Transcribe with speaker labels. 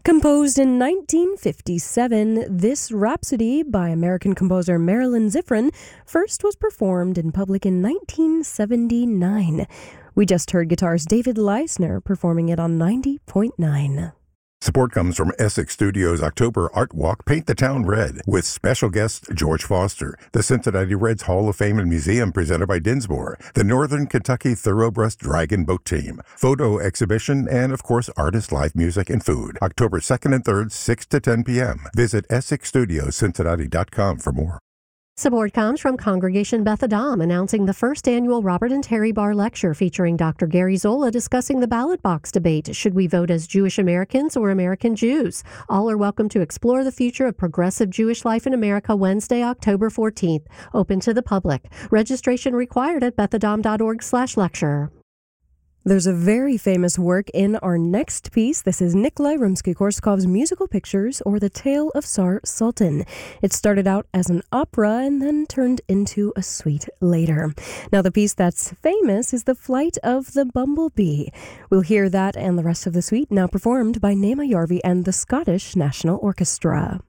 Speaker 1: Composed in 1957, this Rhapsody by American composer Marilyn Zifrin first was performed in public in 1979. We just heard guitarist David Leisner performing it on 90.9.
Speaker 2: Support comes from Essex Studios' October Art Walk Paint the Town Red with special guest George Foster, the Cincinnati Reds Hall of Fame and Museum presented by Dinsmore, the Northern Kentucky Thoroughbreast Dragon Boat Team, photo exhibition, and of course artist live music and food. October 2nd and 3rd, 6 to 10 p.m. Visit EssexStudiosCincinnati.com for more.
Speaker 3: Support comes from Congregation Beth Adam announcing the first annual Robert and Terry Barr Lecture featuring Dr. Gary Zola discussing the ballot box debate. Should we vote as Jewish Americans or American Jews? All are welcome to explore the future of progressive Jewish life in America Wednesday, October 14th. Open to the public. Registration required at bethadam.org/lecture.
Speaker 1: There's a very famous work in our next piece. This is Nikolai Rimsky-Korsakov's musical pictures, or The Tale of Tsar Sultan. It started out as an opera and then turned into a suite later. Now, the piece that's famous is The Flight of the Bumblebee. We'll hear that and the rest of the suite now performed by Naima Yarvi and the Scottish National Orchestra.